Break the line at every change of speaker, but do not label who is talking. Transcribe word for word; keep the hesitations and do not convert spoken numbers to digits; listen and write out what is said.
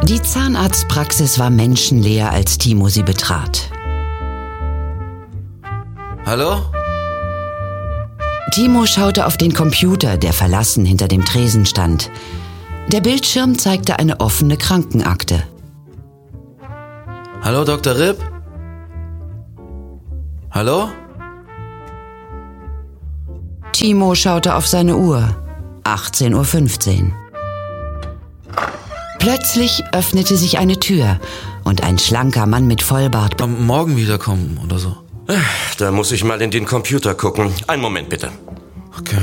Die Zahnarztpraxis war menschenleer, als Timo sie betrat.
Hallo?
Timo schaute auf den Computer, der verlassen hinter dem Tresen stand. Der Bildschirm zeigte eine offene Krankenakte.
Hallo, Doktor Ripp? Hallo?
Timo schaute auf seine Uhr. achtzehn Uhr fünfzehn. Plötzlich öffnete sich eine Tür und ein schlanker Mann mit Vollbart...
Am Morgen wiederkommen oder so.
Da muss ich mal in den Computer gucken. Einen Moment bitte.